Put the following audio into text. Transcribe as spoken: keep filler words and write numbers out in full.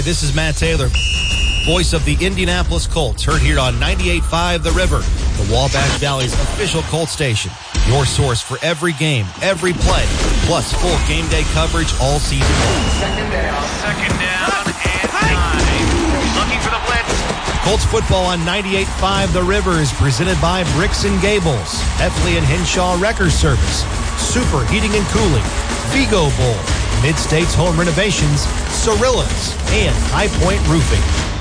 this is Matt Taylor, voice of the Indianapolis Colts, heard here on ninety-eight point five The River, the Wabash Valley's official Colts station. Your source for every game, every play, plus full game day coverage all season long. Second down. Second down and nine. Looking for the blitz. Colts football on ninety-eight point five The River is presented by Bricks and Gables, Heffley and Henshaw Wrecker Service, Super Heating and Cooling, Vigo Bowl, Mid-States Home Renovations, Cirillas, and High Point Roofing.